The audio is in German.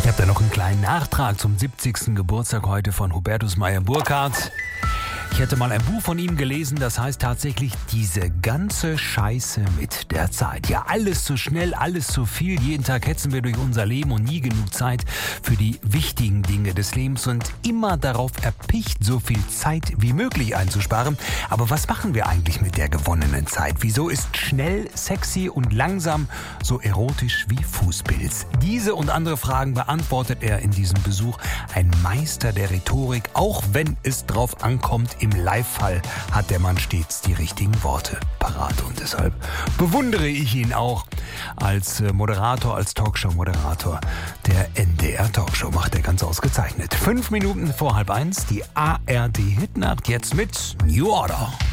Ich habe da noch einen kleinen Nachtrag zum 70. Geburtstag heute von Hubertus Meyer-Burkhardt. Ich hatte mal ein Buch von ihm gelesen, das heißt tatsächlich diese ganze Scheiße mit der Zeit. Ja, alles zu schnell, alles zu viel. Jeden Tag hetzen wir durch unser Leben und nie genug Zeit für die wichtigen Dinge des Lebens und immer darauf erpicht, so viel Zeit wie möglich einzusparen. Aber was machen wir eigentlich mit der gewonnenen Zeit? Wieso ist schnell, sexy und langsam so erotisch wie Fußpilz? Diese und andere Fragen beantwortet er in diesem Besuch. Ein Meister der Rhetorik, auch wenn es drauf ankommt. Im Live-Fall hat der Mann stets die richtigen Worte parat und deshalb bewundere ich ihn auch als Moderator, als Talkshow-Moderator der NDR-Talkshow. Macht er ganz ausgezeichnet. 5 Minuten vor 12:30, die ARD-Hitnacht, jetzt mit New Order.